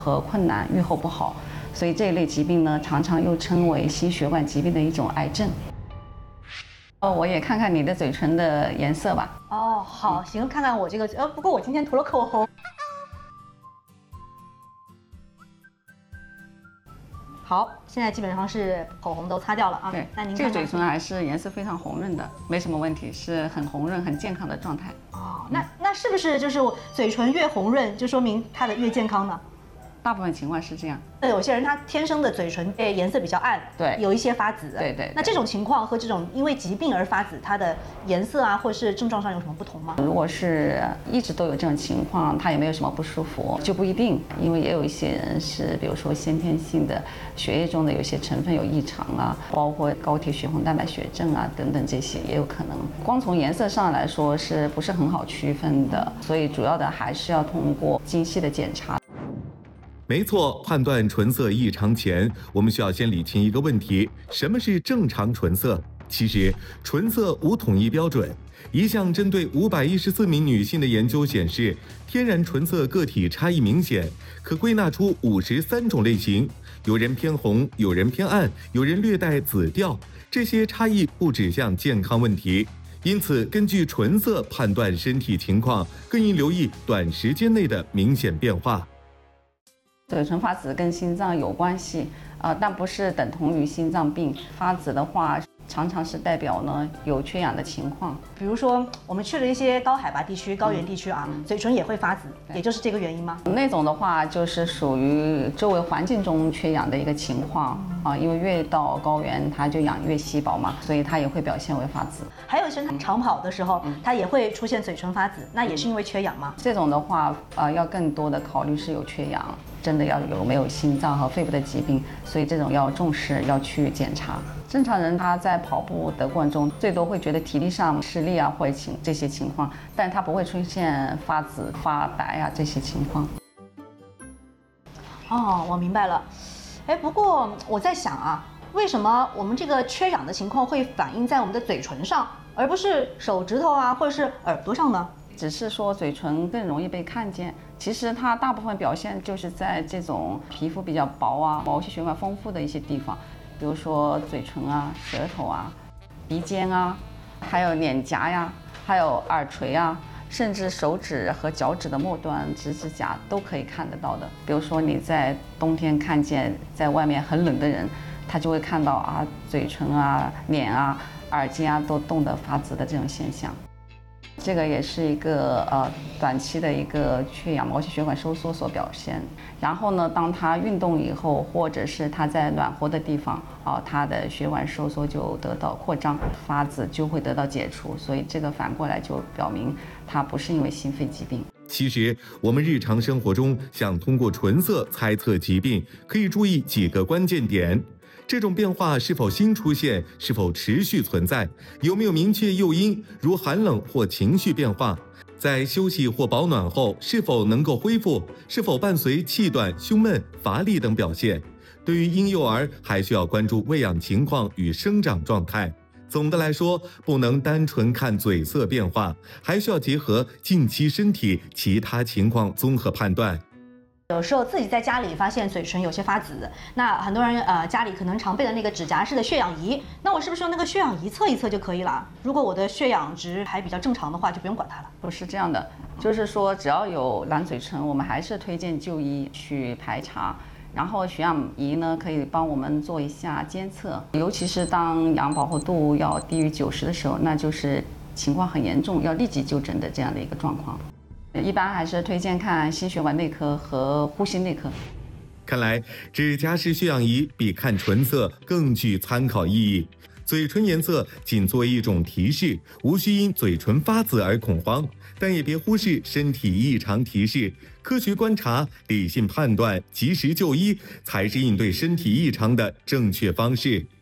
和困难，预后不好，所以这一类疾病呢，常常又称为心血管疾病的一种癌症。我也看看你的嘴唇的颜色吧。 哦，好，行，看看我这个，不过我今天涂了口红。好，现在基本上是口红都擦掉了啊。 对， 那您这个嘴唇还是颜色非常红润的，没什么问题，是很红润、很健康的状态。 哦，那是不是就是嘴唇越红润，就说明它的越健康呢？ 大部分情况是这样。 有些人他天生的嘴唇颜色比较暗， 对， 有一些发紫。 对。 那这种情况和这种因为疾病而发紫，它的颜色啊，或者是症状上有什么不同吗？ 如果是一直都有这种情况，他也没有什么不舒服，就不一定，因为也有一些人是，比如说先天性的血液中的有些成分有异常啊，包括高铁血红蛋白血症啊等等，这些也有可能。光从颜色上来说，是不是很好区分的？所以主要的还是要通过精细的检查。 没错，判断唇色异常前，我们需要先理清一个问题：什么是正常唇色？其实，唇色无统一标准。一项针对514名女性的研究显示，天然唇色个体差异明显，可归纳出53种类型。有人偏红，有人偏暗，有人略带紫调。这些差异不指向健康问题。因此，根据唇色判断身体情况，更应留意短时间内的明显变化。 嘴唇发紫跟心脏有关系，但不是等同于心脏病。发紫的话，常常是代表呢有缺氧的情况。 比如说，我们去了一些高海拔地区、高原地区啊，嘴唇也会发紫，也就是这个原因吗？ 那种的话，就是属于周围环境中缺氧的一个情况啊，因为越到高原，它就氧越稀薄嘛，所以它也会表现为发紫。 还有一些人长跑的时候，它也会出现嘴唇发紫，那也是因为缺氧吗？ 这种的话，要更多的考虑是有缺氧。真的要有没有心脏和肺部的疾病，所以这种要重视，要去检查。正常人他在跑步的过程中，最多会觉得体力上吃力啊，或者这些情况，但他不会出现发紫、发白啊这些情况。 哦，我明白了。不过我在想啊，为什么我们这个缺氧的情况会反映在我们的嘴唇上，而不是手指头啊，或者是耳朵上呢？ 只是说嘴唇更容易被看见，其实它大部分表现就是在这种皮肤比较薄啊、毛细血管丰富的一些地方，比如说嘴唇啊、舌头啊、鼻尖啊，还有脸颊呀，还有耳垂啊，甚至手指和脚趾的末端、指甲都可以看得到的。比如说你在冬天看见在外面很冷的人，他就会看到啊嘴唇啊、脸啊、耳尖啊都冻得发紫的这种现象。这个也是一个短期的一个缺氧毛细血管收缩所表现。然后呢，当他运动以后，或者是他在暖和的地方他的血管收缩就得到扩张，发紫就会得到解除。所以这个反过来就表明它不是因为心肺疾病。 其实我们日常生活中想通过唇色猜测疾病，可以注意几个关键点。这种变化是否新出现，是否持续存在，有没有明确诱因，如寒冷或情绪变化，在休息或保暖后是否能够恢复，是否伴随气短、胸闷、乏力等表现。对于婴幼儿，还需要关注喂养情况与生长状态。总的来说，不能单纯看嘴色变化，还需要结合近期身体其他情况综合判断。 有时候自己在家里发现嘴唇有些发紫，那很多人家里可能常备的那个指甲式的血氧仪，那我是不是用那个血氧仪测一测就可以了？如果我的血氧值还比较正常的话，就不用管它了。 不是这样的，就是说只要有蓝嘴唇，我们还是推荐就医去排查。然后血氧仪呢，可以帮我们做一下监测，尤其是当氧饱和度要低于90的时候，那就是情况很严重，要立即就诊的这样的一个状况。一般还是推荐看心血管内科和呼吸内科。 看来指甲式血氧仪比看唇色更具参考意义。嘴唇颜色仅作为一种提示，无需因嘴唇发紫而恐慌，但也别忽视身体异常提示。科学观察、理性判断、及时就医，才是应对身体异常的正确方式。